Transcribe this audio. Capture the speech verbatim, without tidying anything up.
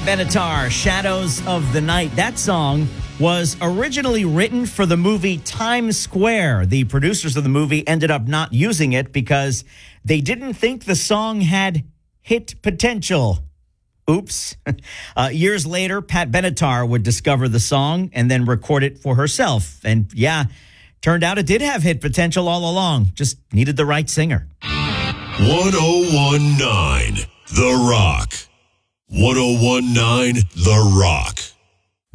Benatar, Shadows of the Night. That song was originally written for the movie Times Square. The producers of the movie ended up not using it because they didn't think the song had hit potential. Oops. Uh, years later, Pat Benatar would discover the song and then record it for herself. And yeah, turned out it did have hit potential all along. Just needed the right singer. one oh one point nine The Rock. one oh one point nine The Rock.